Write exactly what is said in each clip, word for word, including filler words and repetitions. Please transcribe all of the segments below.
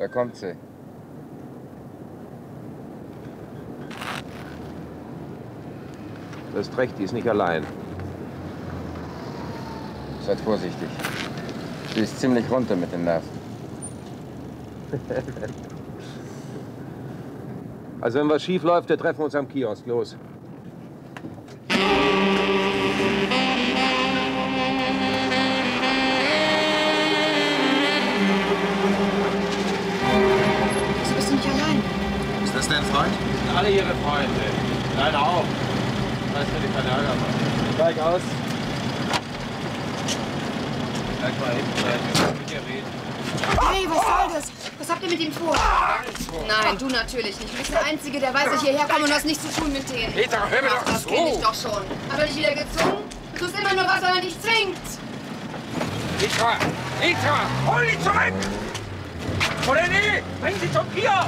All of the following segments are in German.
Da kommt sie. Du hast recht, die ist nicht allein. Seid vorsichtig. Die ist ziemlich runter mit den Nerven. Also wenn was schief läuft, dann treffen wir uns am Kiosk. Los. Wieso bist du nicht allein? Ist das dein Freund? Sind alle ihre Freunde. Deine auch. Weißt du, die verärgert man. Steig aus. Bleib mal hinten, ich will mit dir reden. Hey, was soll das? Was habt ihr mit ihm vor? Nein, du natürlich nicht. Du bist der Einzige, der weiß, dass ich hierher komme und hast nichts zu tun mit denen. Peter, hör mir doch Das zu! kenn ich doch schon. Hat er dich wieder gezwungen? Du tust immer nur was, weil er dich zwingt. Petra! Petra! Hol ihn zurück! Oder nee! Bring sie zum Kiosk!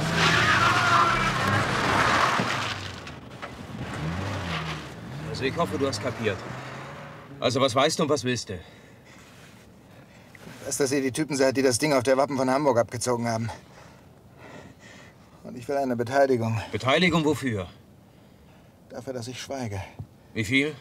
Also ich hoffe, du hast kapiert. Also was weißt du und was willst du? Ich weiß, dass ihr die Typen seid, die das Ding auf der Wappen von Hamburg abgezogen haben. Und ich will eine Beteiligung. Beteiligung wofür? Dafür, dass ich schweige. Wie viel?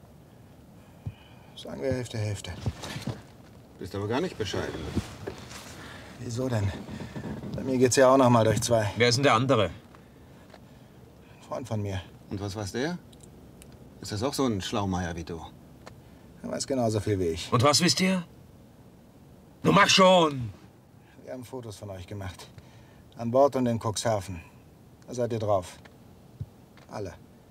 Sagen wir Hälfte, Hälfte. Bist aber gar nicht bescheiden. Wieso denn? Bei mir geht's ja auch noch mal durch zwei. Wer ist denn der andere? Ein Freund von mir. Und was weiß der? Ist das auch so ein Schlaumeier wie du? Er weiß genauso viel wie ich. Und was wisst ihr? Nun mach schon! Wir haben Fotos von euch gemacht. An Bord und in Cuxhaven. Da seid ihr drauf. Alle.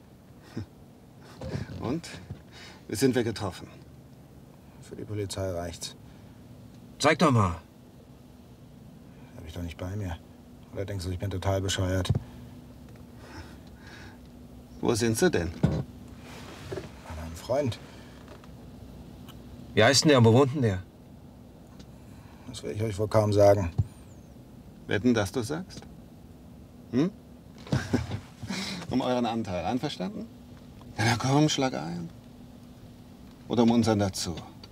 Und? Wie sind wir getroffen? Für die Polizei reicht's. Zeig doch mal. Hab ich doch nicht bei mir. Oder denkst du, ich bin total bescheuert? Wo sind sie denn? Bei meinem Freund. Wie heißt denn der und wo wohnt denn der? Das will ich euch wohl kaum sagen. Wetten, dass du sagst? Hm? Um euren Anteil. Einverstanden? Ja, na komm, schlag ein. Oder um unseren dazu.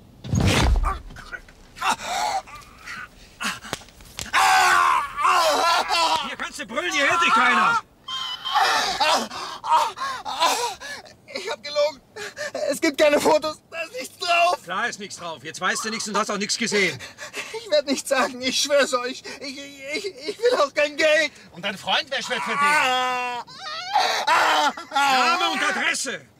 Hier kannst du brüllen, hier hört dich keiner! Ich hab gelogen. Es gibt keine Fotos. Da ist nichts drauf. Klar ist nichts drauf. Jetzt weißt du nichts und hast auch nichts gesehen. Ich werde nichts sagen. Ich schwör's euch. Ich, ich, ich will auch kein Geld. Und dein Freund, wer schwört für dich? Ah! Ah! Name und Adresse!